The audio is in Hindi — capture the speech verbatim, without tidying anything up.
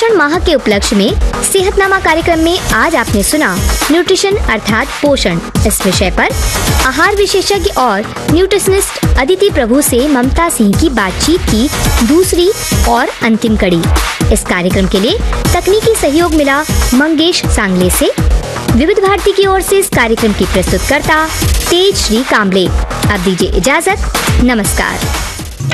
पोषण माह के उपलक्ष्य में सेहतनामा कार्यक्रम में आज आपने सुना न्यूट्रिशन अर्थात पोषण इस विषय पर आहार विशेषज्ञ और न्यूट्रिशनिस्ट अदिति प्रभु से ममता सिंह की बातचीत की दूसरी और अंतिम कड़ी। इस कार्यक्रम के लिए तकनीकी सहयोग मिला मंगेश सांगले से। विविध भारती की ओर से इस कार्यक्रम की प्रस्तुतकर्ता तेज श्री कांबले। अब दीजिए इजाजत, नमस्कार।